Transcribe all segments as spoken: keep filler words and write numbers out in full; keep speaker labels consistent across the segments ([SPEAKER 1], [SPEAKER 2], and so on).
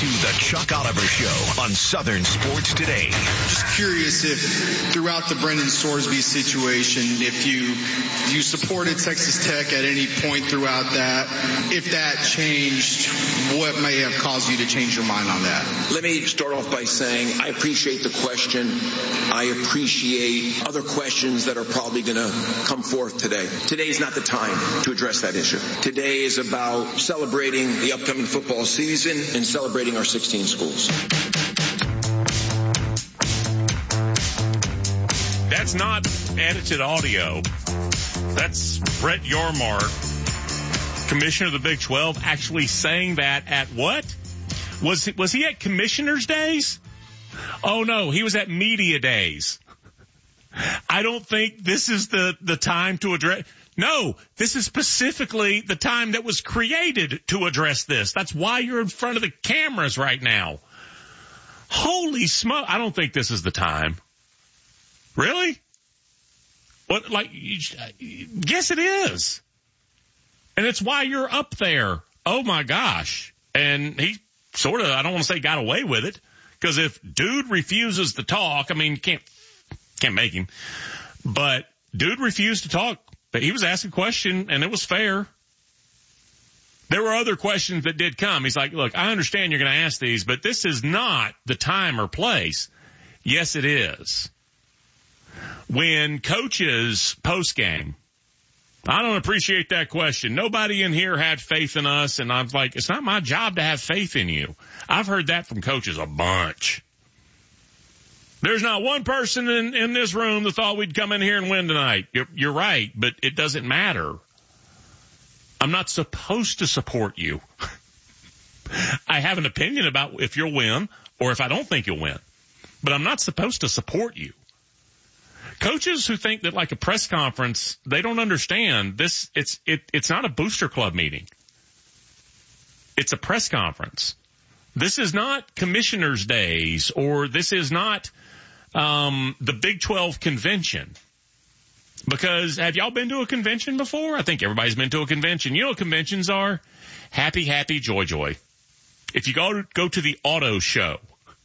[SPEAKER 1] to the Chuck Oliver Show on Southern Sports Today.
[SPEAKER 2] Just curious if throughout the Brendan Sorsby situation, if you you supported Texas Tech at any point throughout that, if that changed, what may have caused you to change your mind on that?
[SPEAKER 3] Let me start off by saying I appreciate the question. I appreciate other questions that are probably going to come forth today. Today is not the time to address that issue. Today is about celebrating the upcoming football season and celebrating our sixteen schools.
[SPEAKER 4] That's not edited audio. That's Brett Yormark, commissioner of the Big twelve, actually saying that at what? Was was he at Commissioner's Days? Oh, no, he was at Media Days. I don't think this is the, the time to address. No, this is specifically the time that was created to address this. That's why you're in front of the cameras right now. Holy smoke. I don't think this is the time. Really? What, like, yes, it is. And it's why you're up there. Oh, my gosh. And he sort of, I don't want to say got away with it, because if dude refuses to talk, I mean, you can't, can't make him. But dude refused to talk. But he was asked a question, and it was fair. There were other questions that did come. He's like, look, I understand you're going to ask these, but this is not the time or place. Yes, it is. When coaches post-game, I don't appreciate that question. Nobody in here had faith in us, and I'm like, it's not my job to have faith in you. I've heard that from coaches a bunch. There's not one person in, in this room that thought we'd come in here and win tonight. You're, you're right, but it doesn't matter. I'm not supposed to support you. I have an opinion about if you'll win or if I don't think you'll win, but I'm not supposed to support you. Coaches who think that like a press conference, they don't understand this. It's, it, it's not a booster club meeting. It's a press conference. This is not commissioners' days, or this is not, um, the Big twelve convention. Because have y'all been to a convention before? I think everybody's been to a convention. You know what conventions are? Happy, happy, joy, joy. If you go, go to the auto show,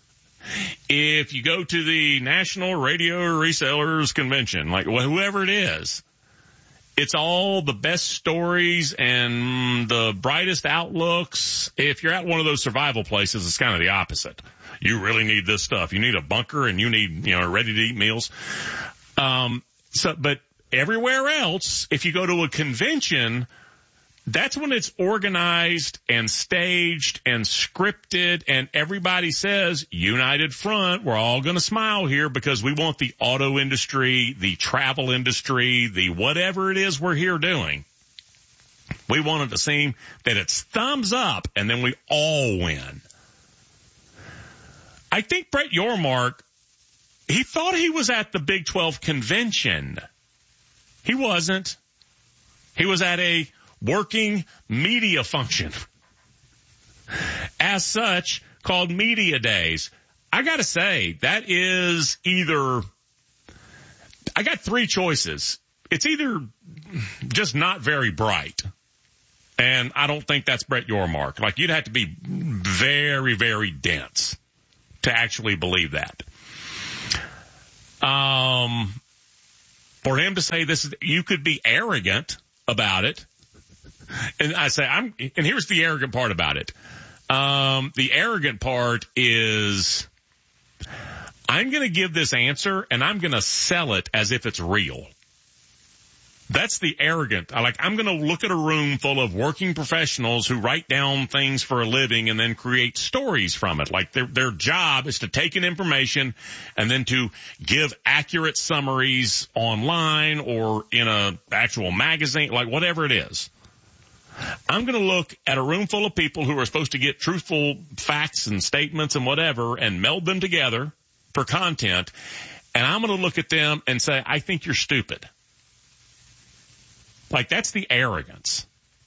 [SPEAKER 4] if you go to the National Radio Resellers Convention, like whoever it is, it's all the best stories and the brightest outlooks. If you're at one of those survival places, it's kind of the opposite. You really need this stuff. You need a bunker and you need, you know, ready to eat meals. Um, so, but everywhere else, if you go to a convention, that's when it's organized and staged and scripted, and everybody says, united front, we're all going to smile here because we want the auto industry, the travel industry, the whatever it is we're here doing. We want it to seem that it's thumbs up, and then we all win. I think Brett Yormark, he thought he was at the Big twelve convention. He wasn't. He was at a working media function, as such, called Media Days. I gotta say, that is either, I got three choices. It's either just not very bright, and I don't think that's Brett Yormark. Like, you'd have to be very, very dense to actually believe that. Um, for him to say this, is, you could be arrogant about it. And I say, I'm, and here's the arrogant part about it. Um, the arrogant part is, I'm going to give this answer and I'm going to sell it as if it's real. That's the arrogant. I like, I'm going to look at a room full of working professionals who write down things for a living and then create stories from it. Like, their, their job is to take in information and then to give accurate summaries online or in a actual magazine, like whatever it is. I'm going to look at a room full of people who are supposed to get truthful facts and statements and whatever and meld them together for content. And I'm going to look at them and say, I think you're stupid. Like, that's the arrogance.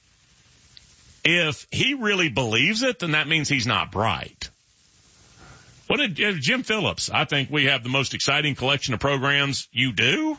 [SPEAKER 4] If he really believes it, then that means he's not bright. What did uh, Jim Phillips? I think we have the most exciting collection of programs. You do?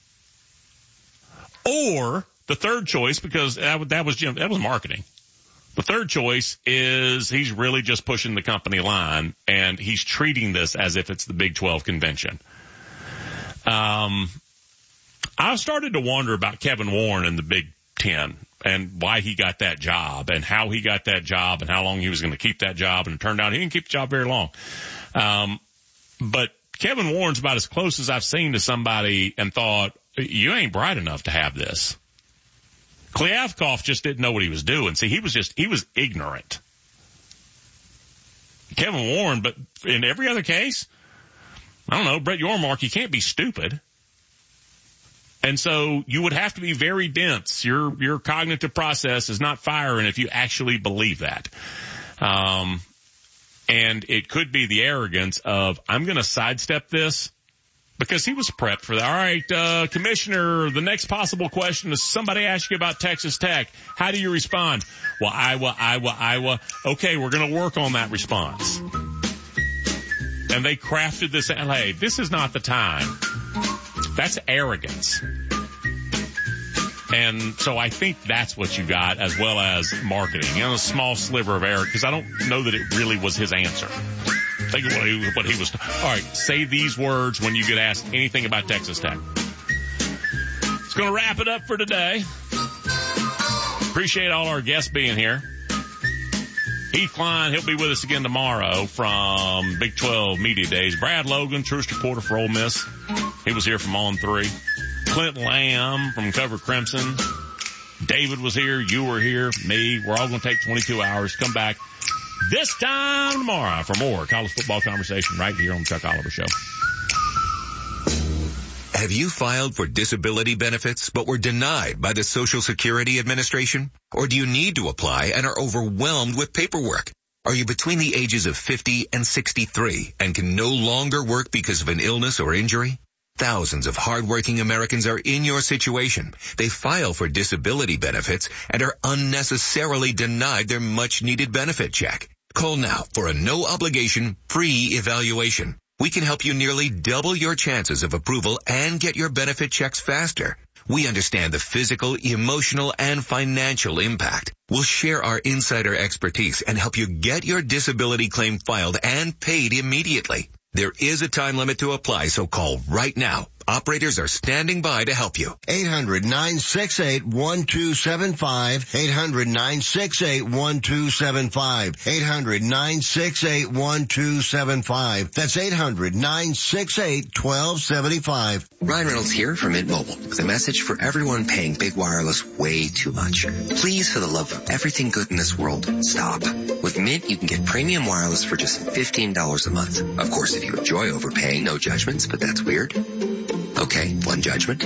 [SPEAKER 4] Or the third choice, because that, that was Jim, that was marketing. The third choice is he's really just pushing the company line, and he's treating this as if it's the Big twelve convention. Um, I started to wonder about Kevin Warren in the Big Ten and why he got that job and how he got that job and how long he was going to keep that job. And it turned out he didn't keep the job very long. Um, but Kevin Warren's about as close as I've seen to somebody and thought, you ain't bright enough to have this. Kliavkoff just didn't know what he was doing. See, he was just, he was ignorant. Kevin Warren, but in every other case, I don't know, Brett Yormark, you can't be stupid. And so you would have to be very dense. Your, your cognitive process is not firing if you actually believe that. Um, and it could be the arrogance of, I'm going to sidestep this. Because he was prepped for that. All right, uh, Commissioner, the next possible question is somebody asks you about Texas Tech. How do you respond? Well, Iowa, Iowa, Iowa. Okay, we're going to work on that response. And they crafted this. Hey, this is not the time. That's arrogance. And so I think that's what you got, as well as marketing. You know, a small sliver of arrogance, because I don't know that it really was his answer. Think of what he, what he was. All right, say these words when you get asked anything about Texas Tech. It's going to wrap it up for today. Appreciate all our guests being here. Heath Klein, he'll be with us again tomorrow from Big twelve Media Days. Brad Logan, truest reporter for Ole Miss. He was here from On three. Clint Lamb from Cover Crimson. David was here. You were here. Me. We're all going to take twenty-two hours. Come back this time tomorrow for more college football conversation right here on the Chuck Oliver Show.
[SPEAKER 1] Have you filed for disability benefits but were denied by the Social Security Administration? Or do you need to apply and are overwhelmed with paperwork? Are you between the ages of fifty and sixty-three and can no longer work because of an illness or injury? Thousands of hardworking Americans are in your situation. They file for disability benefits and are unnecessarily denied their much-needed benefit check. Call now for a no-obligation, free evaluation. We can help you nearly double your chances of approval and get your benefit checks faster. We understand the physical, emotional, and financial impact. We'll share our insider expertise and help you get your disability claim filed and paid immediately. There is a time limit to apply, so call right now. Operators are standing by to help you.
[SPEAKER 5] eight hundred, nine six eight, one two seven five. eight hundred, nine six eight, one two seven five. eight hundred, nine six eight, one two seven five. That's eight hundred, nine six eight, one two seven five.
[SPEAKER 6] Ryan Reynolds here from Mint Mobile with a message for everyone paying big wireless way too much. Please, for the love of everything good in this world, stop. With Mint, you can get premium wireless for just fifteen dollars a month. Of course, if you enjoy overpaying, no judgments, but that's weird. Okay, one judgment.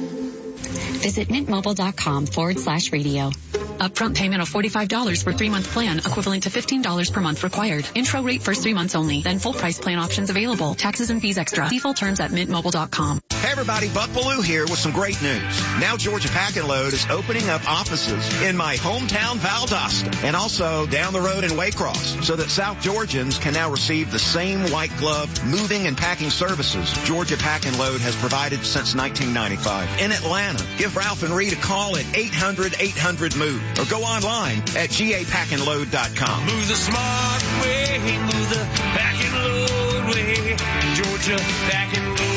[SPEAKER 7] Visit mintmobile.com forward slash radio.
[SPEAKER 8] Upfront payment of forty-five dollars for three-month plan, equivalent to fifteen dollars per month required. Intro rate first three months only, then full price plan options available. Taxes and fees extra. See full terms at mint mobile dot com.
[SPEAKER 9] Hey everybody, Buck Bellew here with some great news. Now Georgia Pack and Load is opening up offices in my hometown Valdosta and also down the road in Waycross so that South Georgians can now receive the same white glove moving and packing services Georgia Pack and Load has provided since nineteen ninety-five. In Atlanta, give Ralph and Reed a call at eight hundred, eight hundred, move or go online at G A pack and load dot com.
[SPEAKER 10] Move the smart way, move the pack and load way, Georgia Pack and Load.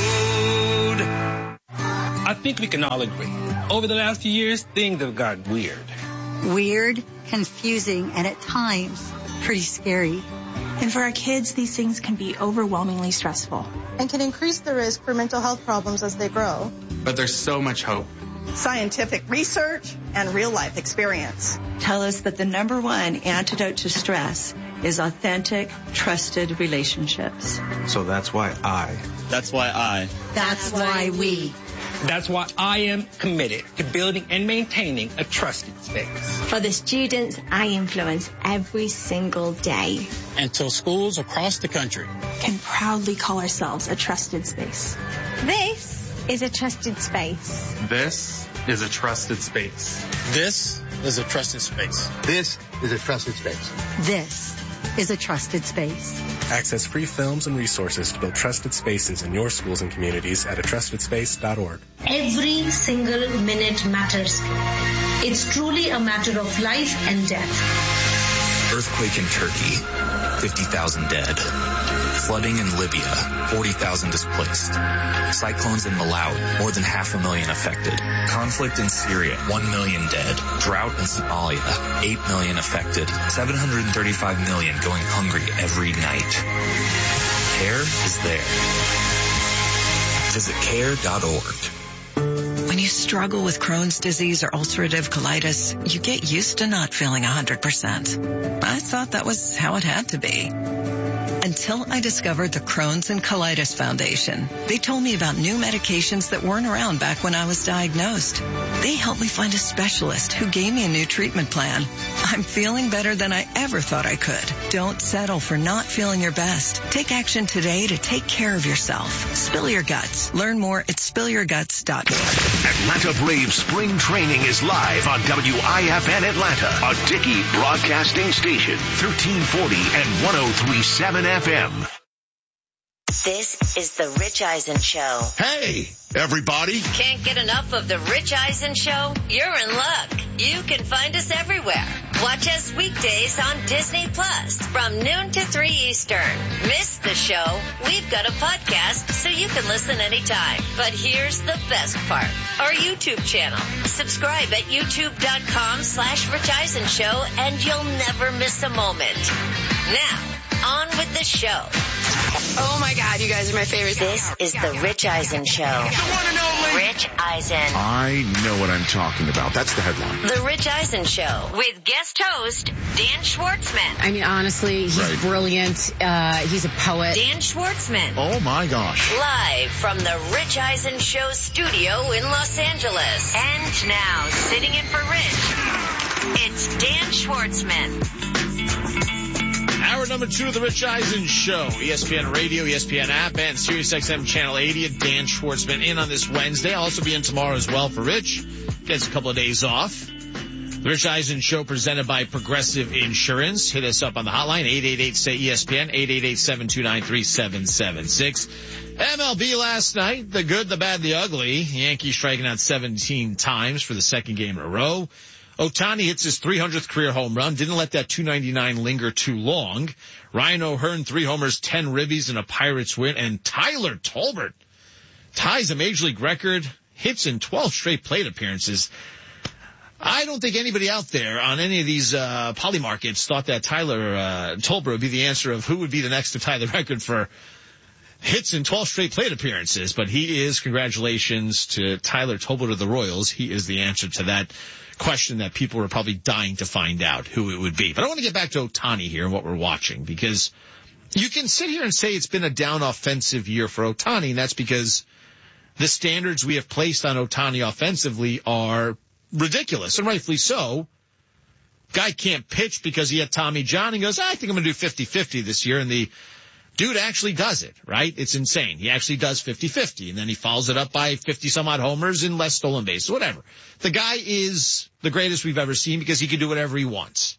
[SPEAKER 11] I think we can all agree. Over the last few years, things have gotten weird.
[SPEAKER 12] Weird, confusing, and at times, pretty scary.
[SPEAKER 13] And for our kids, these things can be overwhelmingly stressful.
[SPEAKER 14] And can increase the risk for mental health problems as they grow.
[SPEAKER 15] But there's so much hope.
[SPEAKER 16] Scientific research and real-life experience
[SPEAKER 17] tell us that the number one antidote to stress is authentic, trusted relationships.
[SPEAKER 15] So that's why I.
[SPEAKER 18] That's why I.
[SPEAKER 12] That's why we.
[SPEAKER 11] That's why I am committed to building and maintaining a trusted space.
[SPEAKER 19] For the students I influence every single day.
[SPEAKER 18] Until schools across the country
[SPEAKER 13] can proudly call ourselves a trusted space.
[SPEAKER 19] This is a trusted space.
[SPEAKER 15] This is a trusted space.
[SPEAKER 18] This is a trusted space.
[SPEAKER 5] This is a trusted space.
[SPEAKER 12] This is a trusted space.
[SPEAKER 20] Access free films and resources to build trusted spaces in your schools and communities at a trusted space dot org.
[SPEAKER 21] Every single minute matters. It's truly a matter of life and death. Earthquake in Turkey, fifty thousand dead. Flooding in Libya, forty thousand displaced. Cyclones in Malawi, more than half a million affected. Conflict in Syria, one million dead. Drought in Somalia, eight million affected. seven hundred thirty-five million going hungry every night. CARE is there. Visit care dot org.
[SPEAKER 22] When you struggle with Crohn's disease or ulcerative colitis, you get used to not feeling one hundred percent. I thought that was how it had to be. Until I discovered the Crohn's and Colitis Foundation. They told me about new medications that weren't around back when I was diagnosed. They helped me find a specialist who gave me a new treatment plan. I'm feeling better than I ever thought I could. Don't settle for not feeling your best. Take action today to take care of yourself. Spill your guts. Learn more at spill your guts dot org.
[SPEAKER 23] Atlanta Braves spring training is live on W I F N Atlanta, a Dickey broadcasting station, thirteen forty and one oh three point seven F M.
[SPEAKER 24] This is the Rich Eisen Show.
[SPEAKER 25] Hey, everybody.
[SPEAKER 24] Can't get enough of the Rich Eisen Show? You're in luck. You can find us everywhere. Watch us weekdays on Disney Plus from noon to three Eastern. Miss the show? We've got a podcast so you can listen anytime. But here's the best part. Our YouTube channel. Subscribe at youtube.com slash Rich Eisen Show and you'll never miss a moment. Now, on with the show.
[SPEAKER 26] Oh my God, you guys are my favorite.
[SPEAKER 24] This is the Rich Eisen Show. The one and only Rich Eisen.
[SPEAKER 25] I know what I'm talking about. That's the headline.
[SPEAKER 24] The Rich Eisen Show with guest host Dan Schwartzman.
[SPEAKER 27] I mean, honestly, he's
[SPEAKER 25] Right.
[SPEAKER 27] brilliant. Uh, he's a poet.
[SPEAKER 24] Dan Schwartzman.
[SPEAKER 25] Oh my gosh.
[SPEAKER 24] Live from the Rich Eisen Show studio in Los Angeles. And now, sitting in for Rich, it's Dan Schwartzman.
[SPEAKER 28] Hour number two of the Rich Eisen Show. E S P N Radio, E S P N app, and SiriusXM Channel eighty. And Dan Schwartzman in on this Wednesday. I'll also be in tomorrow as well for Rich. Gets a couple of days off. The Rich Eisen Show presented by Progressive Insurance. Hit us up on the hotline, eight eight eight, say E S P N, eight eight eight, seven two nine, three seven seven six. M L B last night, the good, the bad, the ugly. Yankees striking out seventeen times for the second game in a row. Ohtani hits his three hundredth career home run. Didn't let that two ninety-nine linger too long. Ryan O'Hearn, three homers, ten ribbies, and a Pirates win. And Tyler Tolbert ties a Major League record, hits in twelve straight plate appearances. I don't think anybody out there on any of these uh poly markets thought that Tyler uh Tolbert would be the answer of who would be the next to tie the record for hits in twelve straight plate appearances. But he is, congratulations to Tyler Tolbert of the Royals. He is the answer to that question that people are probably dying to find out who it would be. But I want to get back to Ohtani here and what we're watching, because you can sit here and say it's been a down offensive year for Ohtani, and that's because the standards we have placed on Ohtani offensively are ridiculous, and rightfully so. Guy can't pitch because he had Tommy John and goes, I think I'm going to do fifty-fifty this year, and the dude actually does it, right? It's insane. He actually does fifty-fifty, and then he follows it up by fifty-some-odd homers and less stolen bases, whatever. The guy is the greatest we've ever seen because he can do whatever he wants.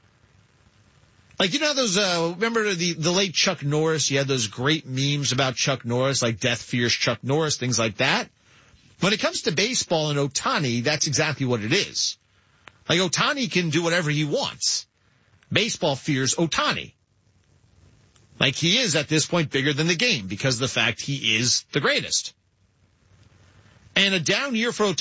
[SPEAKER 28] Like, you know those, uh, remember the, the late Chuck Norris? He had those great memes about Chuck Norris, like Death Fears Chuck Norris, things like that. When it comes to baseball and Ohtani, that's exactly what it is. Like, Ohtani can do whatever he wants. Baseball fears Ohtani. Like, he is, at this point, bigger than the game because of the fact he is the greatest. And a down year for Ohtani